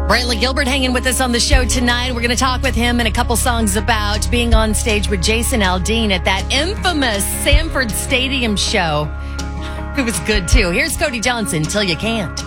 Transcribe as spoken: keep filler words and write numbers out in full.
Brantley Gilbert hanging with us on the show tonight. We're going to talk with him in a couple songs about being on stage with Jason Aldean at that infamous Sanford Stadium show. It was good, too. Here's Cody Johnson, Till You Can't.